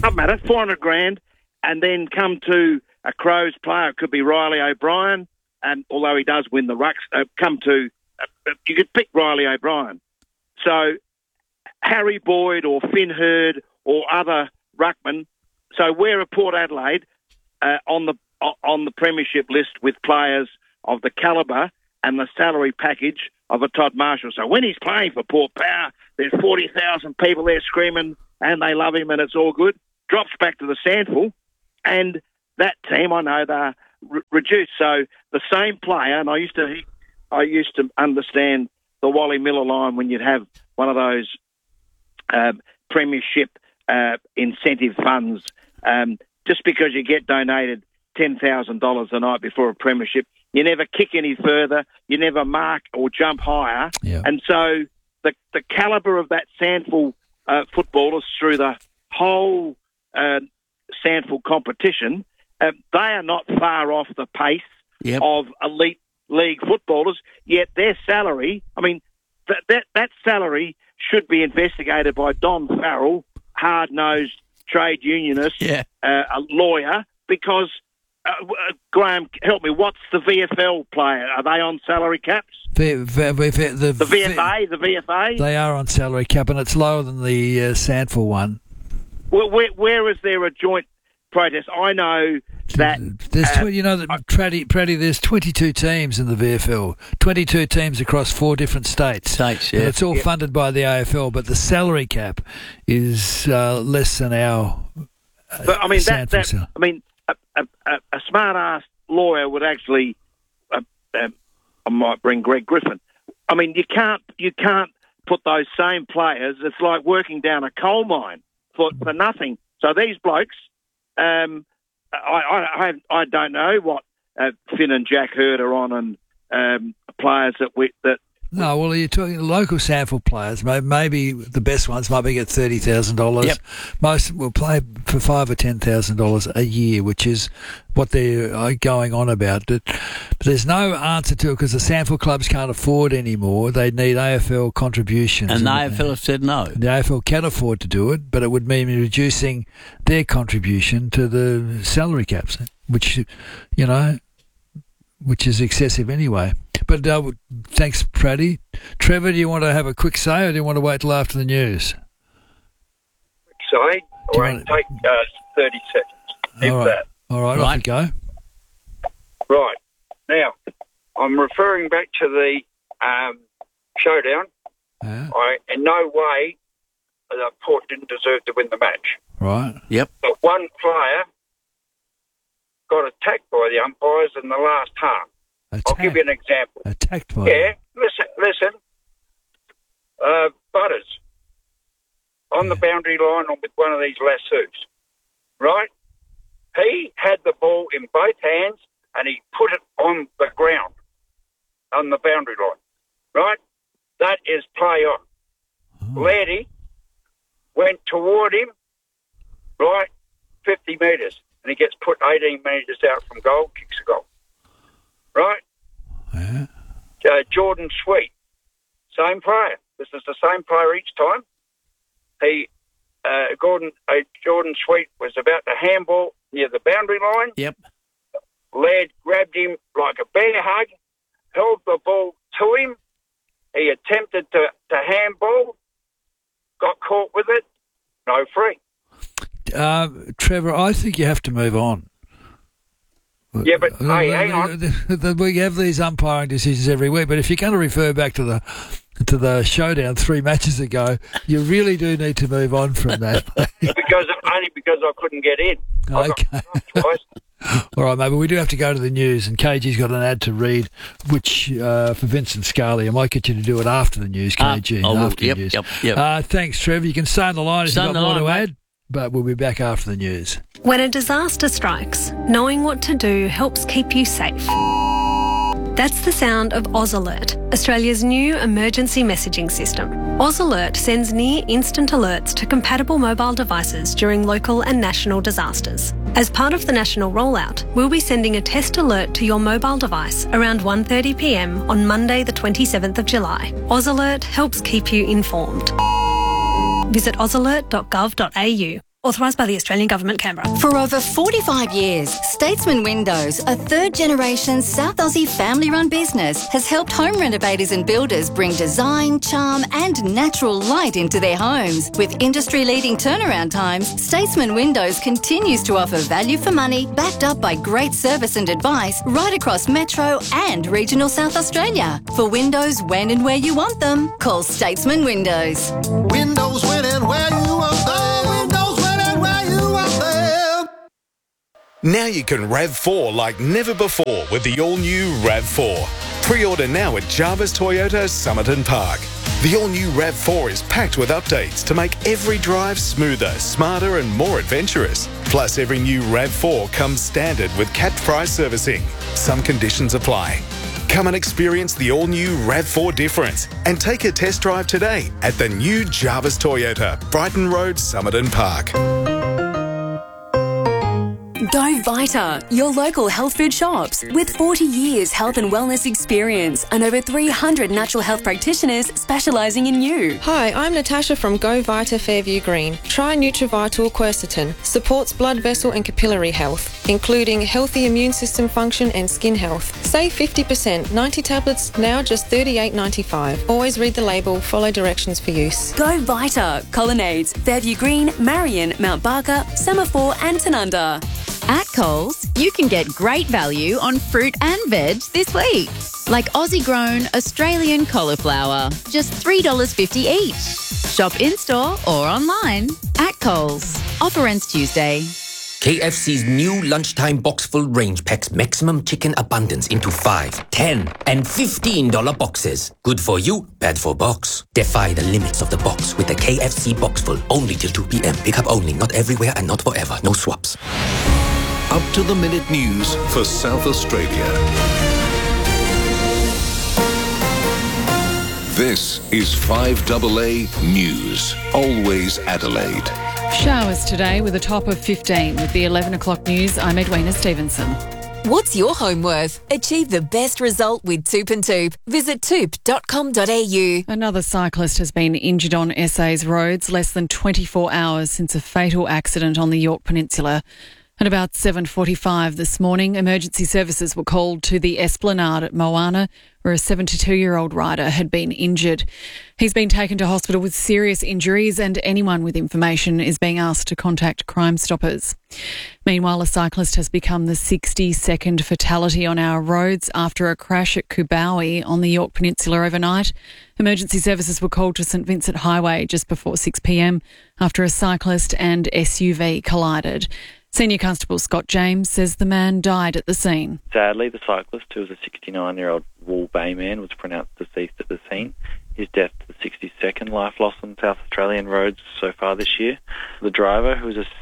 doesn't matter, 400 grand, and then come to a Crows player. It could be Riley O'Brien, and although he does win the rucks, you could pick Riley O'Brien. So Harry Boyd or Finn Hurd or other ruckmen. So we're at Port Adelaide on the premiership list with players of the calibre and the salary package of a Todd Marshall. So when he's playing for Port Power, there's 40,000 people there screaming and they love him and it's all good. Drops back to the Sandful, and that team, I know, they're reduced. So the same player, and I used to understand the Wally Miller line when you'd have one of those premiership incentive funds. Just because you get donated $10,000 the night before a premiership, you never kick any further, you never mark or jump higher. Yeah. And so the calibre of that Sandful footballers through the whole Sandful competition, they are not far off the pace of elite league footballers, yet their salary, I mean, that salary should be investigated by Don Farrell, hard-nosed trade unionist, a lawyer, because, Graham, help me, what's the VFL player? Are they on salary caps? The VFA? They are on salary cap, and it's lower than the Sandful one. Well, where is there a joint protest? I know that... There's Praddy, there's 22 teams in the VFL, 22 teams across 4 different states. And it's all funded by the AFL, but the salary cap is less than our But I mean, Sandful. A smart-ass lawyer would actually... I might bring Greg Griffin. I mean, you can't put those same players. It's like working down a coal mine for nothing. So these blokes, I don't know what Finn and Jack Hurd are on, and players that. No, well, you're talking local Sandful players. Maybe the best ones might be get $30,000. Yep. Most will play for $5,000 or $10,000 a year, which is what they're going on about. But there's no answer to it because the Sandful clubs can't afford anymore. They need AFL contributions. And the AFL have said no. The AFL can afford to do it, but it would mean reducing their contribution to the salary caps, which is excessive anyway. But thanks, Praddy. Trevor, do you want to have a quick say or do you want to wait till after the news? Sorry, I won't take 30 seconds. All right, off you go. Right. Now, I'm referring back to the showdown. In no way, Port didn't deserve to win the match. Right. Yep. But one player got attacked by the umpires in the last half. I'll give you an example. Attacked by listen. Butters on the boundary line with one of these lassos, right? He had the ball in both hands and he put it on the ground, on the boundary line, right? That is play on. Laddie went toward him, right, 50 metres, and he gets put 18 metres out from goal, kicks a goal. Right? Yeah. Jordan Sweet, same player. This is the same player each time. Jordan Sweet was about to handball near the boundary line. Yep. Ladd grabbed him like a bear hug, held the ball to him. He attempted to handball, got caught with it, no free. Trevor, I think you have to move on. Yeah, but hey, hang on. We have these umpiring decisions every week, but if you're going to refer back to the showdown 3 matches ago, you really do need to move on from that. Only because I couldn't get in. Okay. All right, mate, but we do have to go to the news, and KG's got an ad to read, which for Vincent Scarlett, I might get you to do it after the news, KG. After the news. Yep. Thanks, Trevor. You can stay on the line if you've got more to add, but we'll be back after the news. When a disaster strikes, knowing what to do helps keep you safe. That's the sound of Oz Alert, Australia's new emergency messaging system. Oz Alert sends near-instant alerts to compatible mobile devices during local and national disasters. As part of the national rollout, we'll be sending a test alert to your mobile device around 1:30 p.m. on Monday the 27th of July. Oz Alert helps keep you informed. Visit ozalert.gov.au. Authorised by the Australian Government, Canberra. For over 45 years, Statesman Windows, a third-generation South Aussie family-run business, has helped home renovators and builders bring design, charm and natural light into their homes. With industry-leading turnaround times, Statesman Windows continues to offer value for money, backed up by great service and advice right across Metro and regional South Australia. For windows when and where you want them, call Statesman Windows. Windows when and where you want them. Now you can RAV4 like never before with the all-new RAV4. Pre-order now at Jarvis Toyota Somerton Park. The all-new RAV4 is packed with updates to make every drive smoother, smarter and more adventurous. Plus, every new RAV4 comes standard with capped price servicing. Some conditions apply. Come and experience the all-new RAV4 difference and take a test drive today at the new Jarvis Toyota, Brighton Road, Somerton Park. Go Vita, your local health food shops. With 40 years health and wellness experience and over 300 natural health practitioners specialising in you. Hi, I'm Natasha from Go Vita Fairview Green. Try Nutrivital Quercetin. Supports blood vessel and capillary health, including healthy immune system function and skin health. Save 50%. 90 tablets, now just $38.95. Always read the label, follow directions for use. Go Vita, Colonnades, Fairview Green, Marion, Mount Barker, Semaphore and Tanunda. At Coles, you can get great value on fruit and veg this week. Like Aussie-grown Australian cauliflower, just $3.50 each. Shop in-store or online at Coles. Offer ends Tuesday. KFC's new lunchtime box full range packs maximum chicken abundance into 5, 10 and $15 boxes. Good for you, bad for box. Defy the limits of the box with the KFC box full only till 2 p.m. Pick up only, not everywhere and not forever. No swaps. Up-to-the-minute news for South Australia. This is 5AA News. Always Adelaide. Showers today with a top of 15. With the 11 o'clock news, I'm Edwina Stevenson. What's your home worth? Achieve the best result with Toop and Toop. Visit toop.com.au. Another cyclist has been injured on SA's roads less than 24 hours since a fatal accident on the Yorke Peninsula. At about 7:45 this morning, emergency services were called to the Esplanade at Moana, where a 72-year-old rider had been injured. He's been taken to hospital with serious injuries, and anyone with information is being asked to contact Crime Stoppers. Meanwhile, a cyclist has become the 62nd fatality on our roads after a crash at Kubawi on the Yorke Peninsula overnight. Emergency services were called to St Vincent Highway just before 6 p.m. after a cyclist and SUV collided. Senior Constable Scott James says the man died at the scene. Sadly, the cyclist, who was a 69-year-old Wool Bay man, was pronounced deceased at the scene. His death is the 62nd life loss on South Australian roads so far this year. The driver, who was a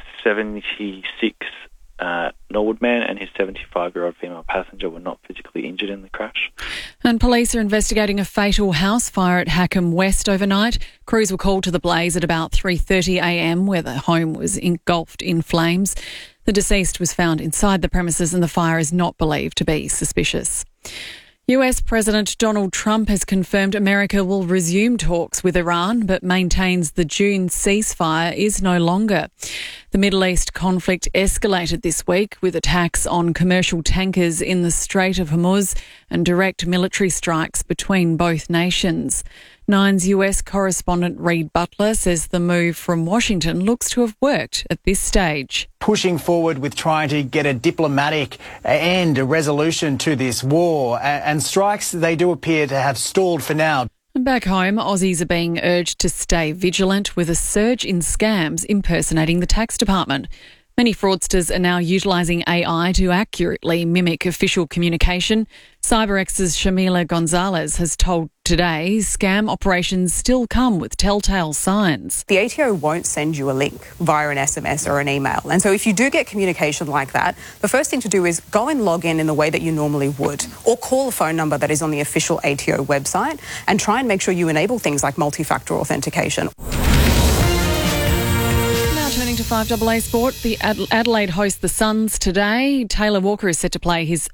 76 Norwood man, and his 75-year-old female passenger were not physically injured in the crash. And police are investigating a fatal house fire at Hackham West overnight. Crews were called to the blaze at about 3:30am, where the home was engulfed in flames. The deceased was found inside the premises and the fire is not believed to be suspicious. US President Donald Trump has confirmed America will resume talks with Iran, but maintains the June ceasefire is no longer. The Middle East conflict escalated this week with attacks on commercial tankers in the Strait of Hormuz and direct military strikes between both nations. Nine's US correspondent Reid Butler says the move from Washington looks to have worked at this stage. Pushing forward with trying to get a diplomatic end, a resolution to this war, and strikes, they do appear to have stalled for now. Back home, Aussies are being urged to stay vigilant with a surge in scams impersonating the tax department. Many fraudsters are now utilising AI to accurately mimic official communication. CyberX's Shamila Gonzalez has told Today scam operations still come with telltale signs. The ATO won't send you a link via an SMS or an email. And so if you do get communication like that, the first thing to do is go and log in the way that you normally would, or call a phone number that is on the official ATO website and try and make sure you enable things like multi-factor authentication. Now turning to 5AA Sport. The Adelaide host the Suns today. Taylor Walker is set to play his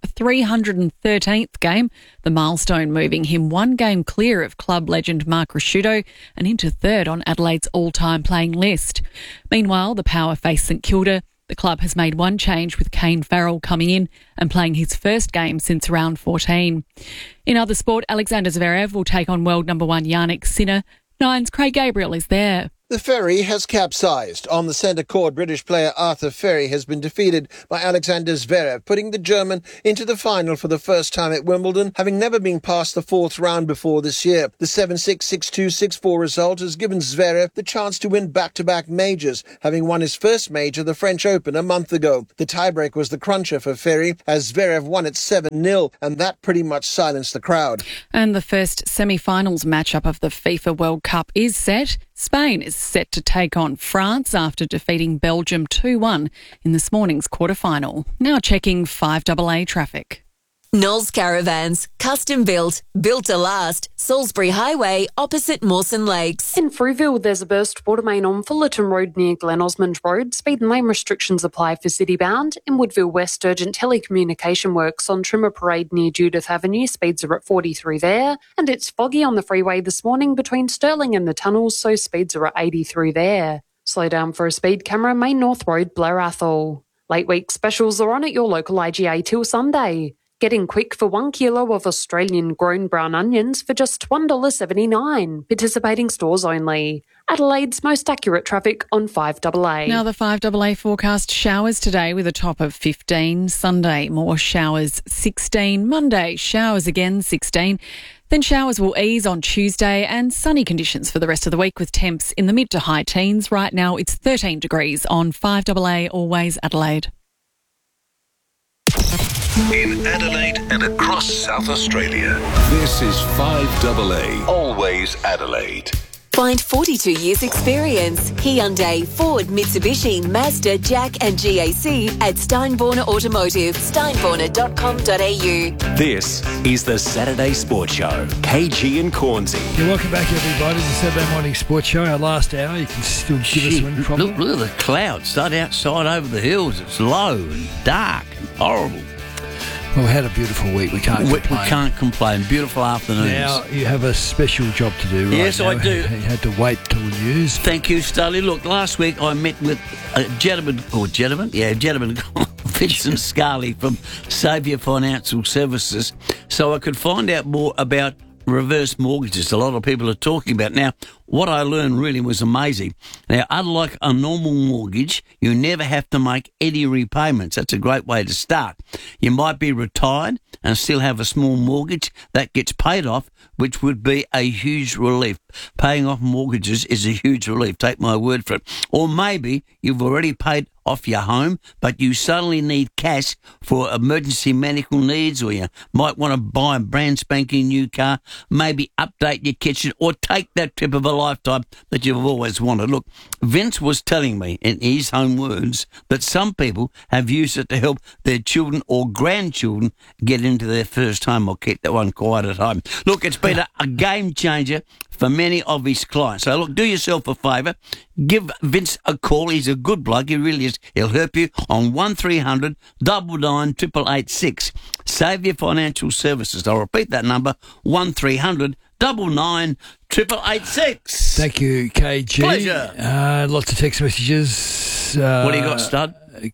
313th game, the milestone moving him one game clear of club legend Mark Ricciuto and into third on Adelaide's all-time playing list. Meanwhile, the Power face St Kilda. The club has made one change with Kane Farrell coming in and playing his first game since round 14. In other sport, Alexander Zverev will take on world number one Yannick Sinner. Nine's Craig Gabriel is there. The ferry has capsized. On the centre court, British player Arthur Ferry has been defeated by Alexander Zverev, putting the German into the final for the first time at Wimbledon, having never been past the fourth round before this year. The 7-6, 6-2, 6-4 result has given Zverev the chance to win back-to-back majors, having won his first major, the French Open, a month ago. The tiebreak was the cruncher for Ferry, as Zverev won at 7-0, and that pretty much silenced the crowd. And the first semi-finals matchup of the FIFA World Cup is set. Spain is set to take on France after defeating Belgium 2-1 in this morning's quarter-final. Now checking 5AA traffic. Knowles Caravans, custom built, built to last. Salisbury Highway, opposite Mawson Lakes. In Frueville, there's a burst water main on Fullerton Road near Glen Osmond Road. Speed and lane restrictions apply for citybound. In Woodville West, urgent telecommunication works on Trimmer Parade near Judith Avenue. Speeds are at 40 through there. And it's foggy on the freeway this morning between Stirling and the tunnels, so speeds are at 80 through there. Slow down for a speed camera, Main North Road, Blair Athol. Late week specials are on at your local IGA till Sunday. Getting quick for 1 kilo of Australian-grown brown onions for just $1.79. Participating stores only. Adelaide's most accurate traffic on 5AA. Now the 5AA forecast: showers today with a top of 15. Sunday, more showers, 16. Monday, showers again, 16. Then showers will ease on Tuesday and sunny conditions for the rest of the week with temps in the mid to high teens. Right now it's 13 degrees on 5AA, always Adelaide. In Adelaide and across South Australia, this is 5AA, always Adelaide. Find 42 years experience. Hyundai, Ford, Mitsubishi, Mazda, Jack and GAC at Steinborner Automotive. Steinborner.com.au. This is the Saturday Sports Show. KG and Cornsey. Yeah, welcome back, everybody, to the Saturday Morning Sports Show. Our last hour. You can still give us a ring, probably. Look at the clouds. Start outside over the hills. It's low and dark and horrible. Well, we had a beautiful week. We can't complain. We can't complain. Beautiful afternoons. Now, you have a special job to do, right? Yes, now. I do. You had to wait till the news. Thank you, Stanley. Look, last week I met with a gentleman, Vincent Scarley from Saviour Financial Services, so I could find out more about reverse mortgages. A lot of people are talking about. Now, what I learned really was amazing. Now, unlike a normal mortgage, you never have to make any repayments. That's a great way to start. You might be retired and still have a small mortgage that gets paid off, which would be a huge relief. Paying off mortgages is a huge relief. Take my word for it. Or maybe you've already paid off your home, but you suddenly need cash for emergency medical needs, or you might want to buy a brand spanking new car, maybe update your kitchen, or take that trip of a lifetime that you've always wanted. Look, Vince was telling me in his own words that some people have used it to help their children or grandchildren get into their first home or keep that one quiet at home. Look, it's been a game changer for many of his clients. So, look, do yourself a favour. Give Vince a call. He's a good bloke. He really is. He'll help you on 1300 99 886. Saviour Financial Services. I'll repeat that number, 1300 99 886. Thank you, KG. Pleasure. Lots of text messages. What do you got, Stud?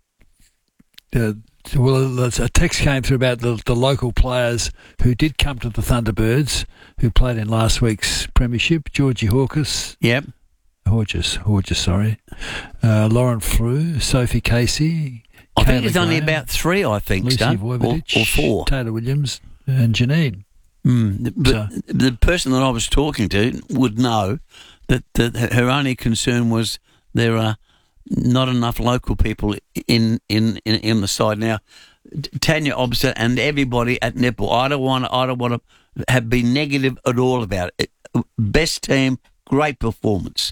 Well, a text came through about the local players who did come to the Thunderbirds, who played in last week's premiership. Georgie Hawkins. Yep. Hodges, sorry. Lauren Frew, Sophie Casey. I think there's only about three, I think, Lucy Stud, Voivodich, or four. Taylor Williams and Janine. The person that I was talking to would know that her only concern was there are not enough local people in the side. Now, Tanya Obster and everybody at Netball, I don't want to have been negative at all about it. Best team, great performance.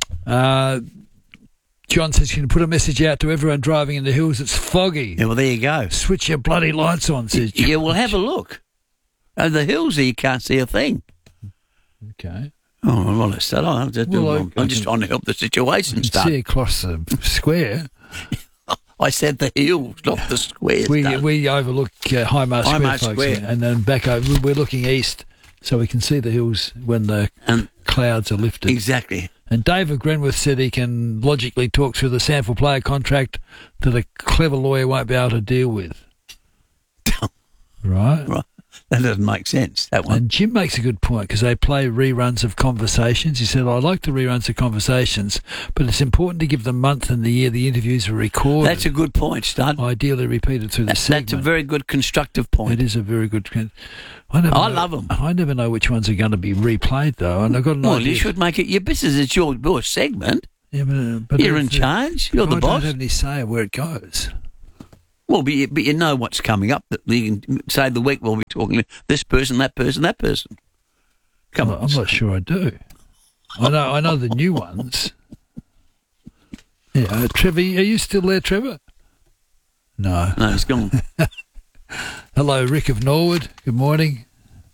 John says, can you put a message out to everyone driving in the hills? It's foggy. Yeah, well, there you go. Switch your bloody lights on, says John. Yeah, well, have a look. The hills here, you can't see a thing. Okay. Oh, well, it's that. I'm just trying to help the situation, see across the square. I said the hills, not the squares. We overlook Highmarsh Square, folks, Square. and then back over. We're looking east, so we can see the hills when the clouds are lifted. Exactly. And Dave of Grenworth said he can logically talk through the Sanford player contract that a clever lawyer won't be able to deal with. Right. That doesn't make sense, that one. And Jim makes a good point because they play reruns of Conversations. He said, I like the reruns of Conversations, but it's important to give the month and the year the interviews are recorded. That's a good point, Stud. Ideally repeated through the segment. That's a very good constructive point. It is a very good... I love them. I never know which ones are going to be replayed, though, and I've got an idea. You should make it your business. It's your segment. Yeah, but you're in charge. You're the boss. I don't have any say of where it goes. Well, but you know what's coming up. That you can say the week we'll be talking to this person, that person, that person. Come on. I'm not sure I do. I know the new ones. Yeah, Trevor, are you still there, Trevor? No. No, he's gone. Hello, Rick of Norwood. Good morning.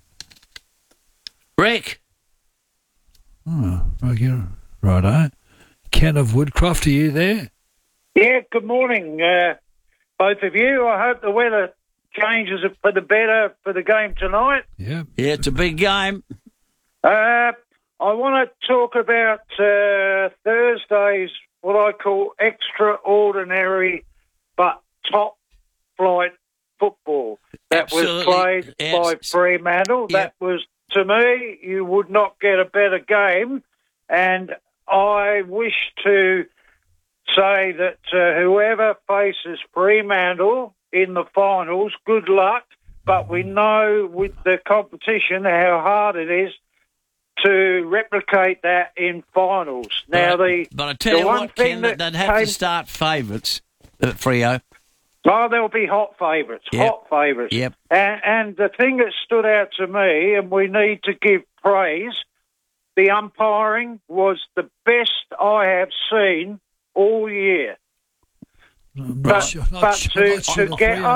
Rick. Oh, righto. Ken of Woodcroft, are you there? Yeah, good morning, both of you. I hope the weather changes for the better for the game tonight. Yeah. Yeah, it's a big game. I want to talk about Thursday's, what I call extraordinary but top-flight football that was played by Fremantle. That was, to me, you would not get a better game, and I wish to say that whoever faces Fremantle in the finals, good luck, but we know with the competition how hard it is to replicate that in finals. Now, but I tell you what, Ken, they'd have to start favourites at Freo. Oh, there'll be hot favourites, hot favourites. Yep. And the thing that stood out to me, and we need to give praise, the umpiring was the best I have seen all year. But to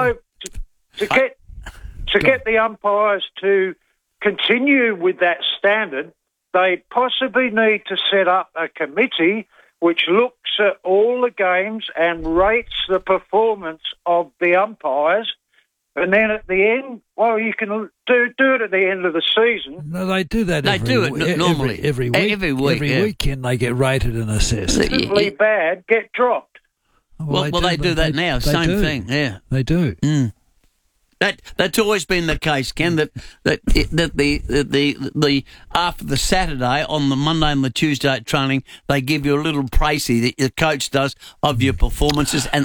get the umpires to continue with that standard, they possibly need to set up a committee which looks at all the games and rates the performance of the umpires. And then at the end, well, you can do it at the end of the season. No, they do that. They do it normally every week. Every weekend they get rated and assessed. Simply bad, get dropped. Well, they do that now. Same thing. Yeah, they do. Mm. That's always been the case, Ken. That the after the Saturday on the Monday and the Tuesday at training, they give you a little précis that the coach does of your performances and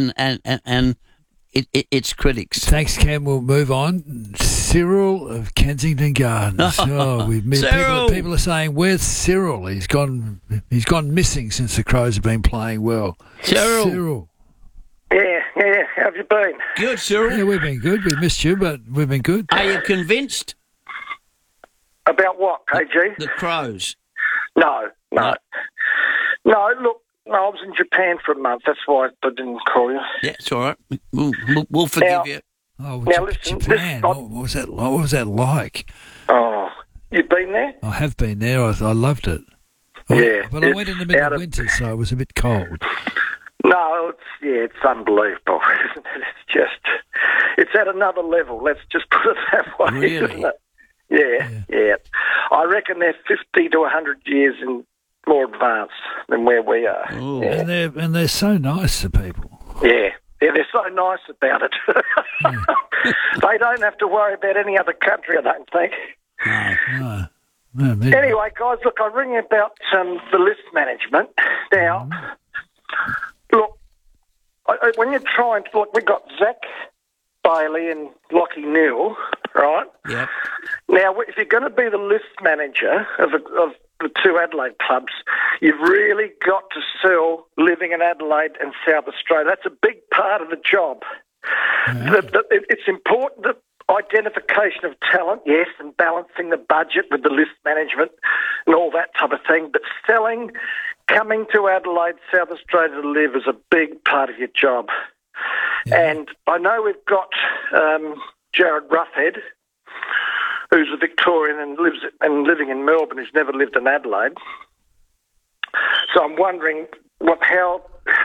its critics. Thanks, Cam. We'll move on. Cyril of Kensington Gardens. People are saying, "Where's Cyril? He's gone missing since the Crows have been playing well." Cyril. Yeah. How have you been? Good, Cyril. Yeah, we've been good. We missed you, but we've been good. Are you convinced? About what, KG? The Crows. No. Look, I was in Japan for a month. That's why I didn't call you. Yeah, it's all right. We'll forgive you. Oh, listen, Japan. What was that like? Oh, you've been there? I have been there. I loved it. But I went in the middle of winter, so it was a bit cold. No, it's unbelievable, isn't it? It's at another level. Let's just put it that way. Really? Isn't it? Yeah. I reckon they're 50 to 100 years more advanced than where we are. Yeah. And they're so nice to people. Yeah, they're so nice about it. They don't have to worry about any other country, I don't think. No. Anyway, guys, look, I'm ringing about the list management. Now, look, when you're trying to... Look, we've got Zach Bailey and Lockie Neal, right? Yep. Now, if you're going to be the list manager of the two Adelaide clubs, you've really got to sell living in Adelaide and South Australia. That's a big part of the job. It's important that identification of talent, yes, and balancing the budget with the list management and all that type of thing, but selling, coming to Adelaide, South Australia to live is a big part of your job. Yeah. And I know we've got Jared Roughhead, who's a Victorian and living in Melbourne, who's never lived in Adelaide. So I'm wondering how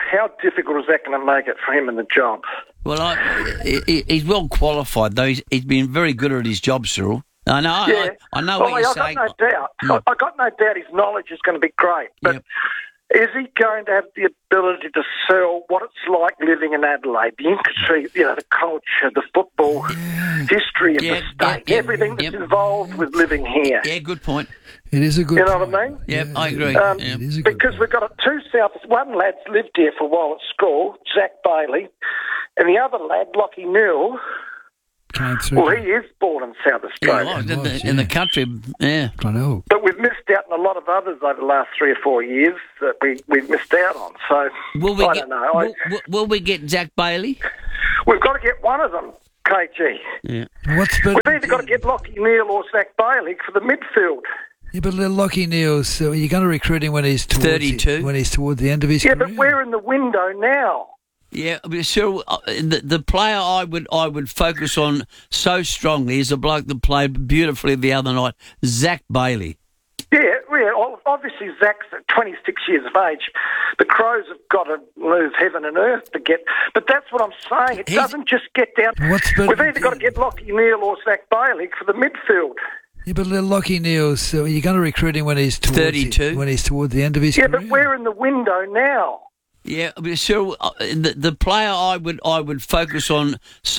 how difficult is that going to make it for him in the job? Well, he's well qualified, though. He's been very good at his job, Cyril. I know. Yeah. I know what you're saying. I've got no doubt. I've got no doubt his knowledge is going to be great. But is he going to have the ability to sell what it's like living in Adelaide, the industry, the culture, the football history of the state, everything that's involved with living here? Yeah, good point. It is a good You know what I mean? Yep, I agree. It is a good Because we've got two South... One lad's lived here for a while at school, Zach Bailey, and the other lad, Lockie Newell... Came through. Well, he is born in South Australia. In the country, yeah. I know. But we've missed out on a lot of others over the last 3 or 4 years that we've missed out on. So, I don't know. Will we get Zach Bailey? We've got to get one of them, KG. Yeah. We've either got to get Lockie Neal or Zach Bailey for the midfield. Yeah, but Lockie Neal's, you're going to recruit him when he's towards 32. When he's toward the end of his career. But we're in the window now. Yeah, sure. The player I would focus on so strongly is a bloke that played beautifully the other night, Zach Bailey. Yeah. Obviously, Zach's 26 years of age. The Crows have got to move heaven and earth to get... But that's what I'm saying. It doesn't just get down... We've either got to get Lockie Neal or Zach Bailey for the midfield. Yeah, but Lockie Neal's, you're going to recruit him when he's towards 32. When he's toward the end of his career. Yeah, but we're in the window now. Yeah, sure. The player I would focus on